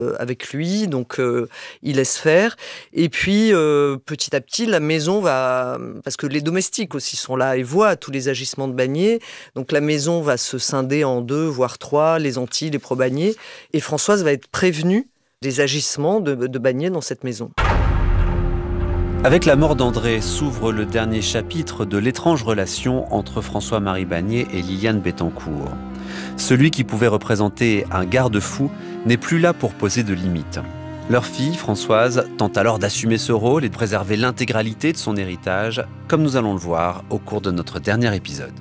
avec lui, donc il laisse faire. Et puis, petit à petit, la maison va... Parce que les domestiques aussi sont là et voient tous les agissements de Bagné. Donc la maison va se scinder en 2, voire 3, les Antilles, les pro-Bagné. Et Françoise va être prévenue des agissements de Bagné dans cette maison. Avec la mort d'André s'ouvre le dernier chapitre de l'étrange relation entre François-Marie Bagné et Liliane Bettencourt. Celui qui pouvait représenter un garde-fou n'est plus là pour poser de limites. Leur fille, Françoise, tente alors d'assumer ce rôle et de préserver l'intégralité de son héritage, comme nous allons le voir au cours de notre dernier épisode.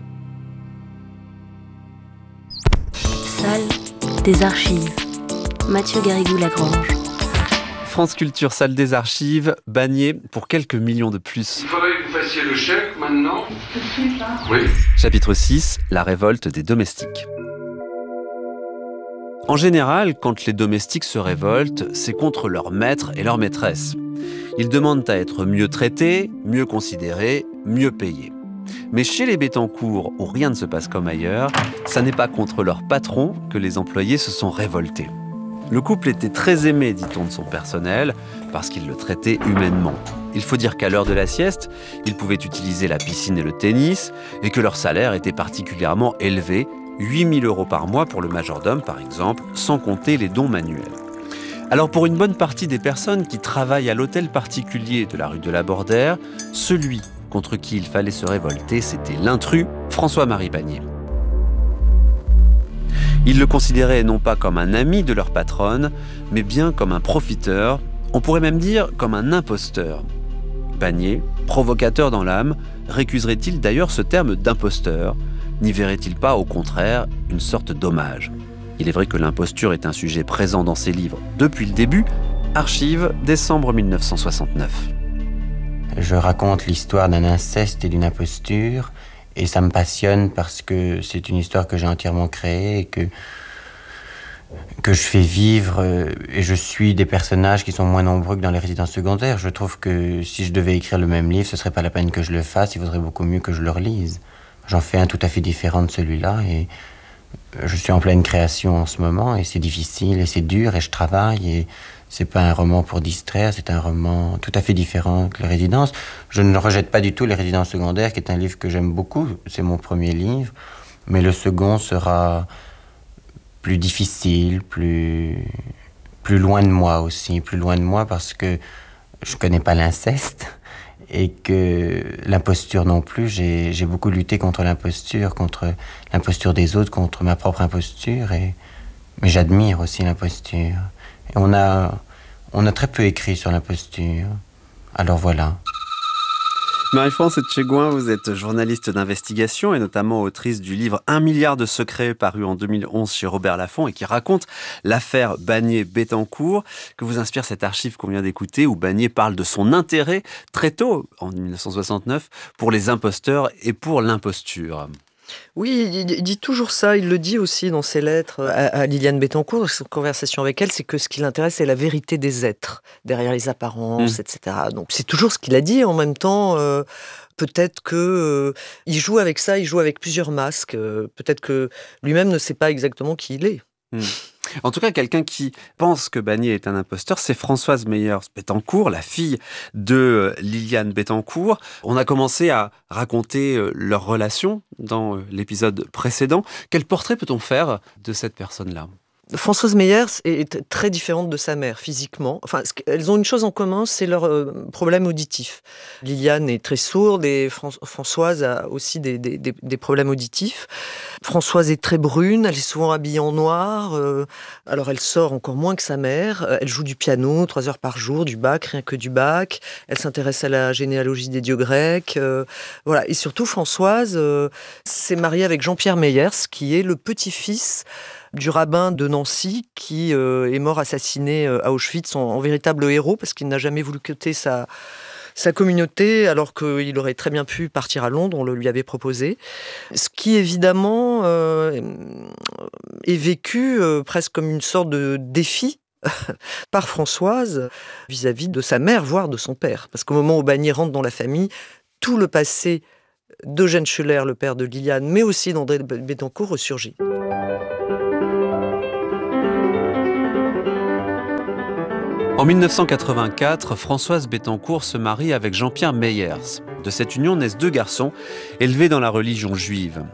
Salle des archives. Mathieu Garrigou-Lagrange. France Culture, salle des archives, Bagné pour quelques millions de plus. Il faudrait que vous fassiez le chèque maintenant. Tout de suite, là. Oui. Chapitre 6, la révolte des domestiques. En général, quand les domestiques se révoltent, c'est contre leur maître et leur maîtresse. Ils demandent à être mieux traités, mieux considérés, mieux payés. Mais chez les Bettencourt, où rien ne se passe comme ailleurs, ça n'est pas contre leur patron que les employés se sont révoltés. Le couple était très aimé, dit-on, de son personnel, parce qu'il le traitait humainement. Il faut dire qu'à l'heure de la sieste, ils pouvaient utiliser la piscine et le tennis, et que leur salaire était particulièrement élevé, 8 000 € par mois pour le majordome, par exemple, sans compter les dons manuels. Alors pour une bonne partie des personnes qui travaillent à l'hôtel particulier de la rue de la Bordère, celui contre qui il fallait se révolter, c'était l'intrus, François-Marie Bagné. Ils le considéraient non pas comme un ami de leur patronne, mais bien comme un profiteur, on pourrait même dire comme un imposteur. Bagné, provocateur dans l'âme, récuserait-il d'ailleurs ce terme d'imposteur? N'y verrait-il pas, au contraire, une sorte d'hommage? Il est vrai que l'imposture est un sujet présent dans ses livres depuis le début. Archives, décembre 1969. Je raconte l'histoire d'un inceste et d'une imposture, et ça me passionne parce que c'est une histoire que j'ai entièrement créée et que je fais vivre, et je suis des personnages qui sont moins nombreux que dans les résidences secondaires. Je trouve que si je devais écrire le même livre, ce serait pas la peine que je le fasse, il vaudrait beaucoup mieux que je le relise. J'en fais un tout à fait différent de celui-là, et je suis en pleine création en ce moment, et c'est difficile, et c'est dur, et je travaille, et c'est pas un roman pour distraire, c'est un roman tout à fait différent que Les Résidences. Je ne rejette pas du tout Les Résidences secondaires, qui est un livre que j'aime beaucoup, c'est mon premier livre, mais le second sera plus difficile, plus loin de moi aussi, plus loin de moi parce que je connais pas l'inceste et que l'imposture non plus. J'ai beaucoup lutté contre l'imposture des autres, contre ma propre imposture, mais j'admire aussi l'imposture. Et on a très peu écrit sur l'imposture. Alors voilà. Marie-France Etchegouin, vous êtes journaliste d'investigation et notamment autrice du livre 1 milliard de secrets paru en 2011 chez Robert Laffont et qui raconte l'affaire Bagné-Bettencourt. Que vous inspire cette archive qu'on vient d'écouter où Bagné parle de son intérêt très tôt, en 1969, pour les imposteurs et pour l'imposture? Oui, il dit toujours ça, il le dit aussi dans ses lettres à Liliane Bettencourt, dans sa conversation avec elle, c'est que ce qui l'intéresse, c'est la vérité des êtres, derrière les apparences, etc. Donc c'est toujours ce qu'il a dit, en même temps, peut-être que il joue avec ça, il joue avec plusieurs masques, peut-être que lui-même ne sait pas exactement qui il est. En tout cas, quelqu'un qui pense que Bagné est un imposteur, c'est Françoise Meyers-Bettencourt, la fille de Liliane Bettencourt. On a commencé à raconter leur relation dans l'épisode précédent. Quel portrait peut-on faire de cette personne-là ? Françoise Meyers est très différente de sa mère physiquement. Enfin, elles ont une chose en commun, c'est leur problème auditif. Liliane est très sourde et Françoise a aussi des problèmes auditifs. Françoise est très brune, elle est souvent habillée en noir. Alors elle sort encore moins que sa mère. Elle joue du piano 3 heures par jour, du Bach, rien que du Bach. Elle s'intéresse à la généalogie des dieux grecs. Voilà. Et surtout, Françoise s'est mariée avec Jean-Pierre Meyers, qui est le petit-fils du rabbin de Nancy qui est mort assassiné à Auschwitz en véritable héros parce qu'il n'a jamais voulu quitter sa communauté alors qu'il aurait très bien pu partir à Londres, on le lui avait proposé. Ce qui évidemment est vécu presque comme une sorte de défi par Françoise vis-à-vis de sa mère, voire de son père. Parce qu'au moment où Bagné rentre dans la famille, tout le passé d'Eugène Schuller, le père de Liliane, mais aussi d'André Bettencourt ressurgit. En 1984, Françoise Bettencourt se marie avec Jean-Pierre Meyers. De cette union naissent 2 garçons élevés dans la religion juive.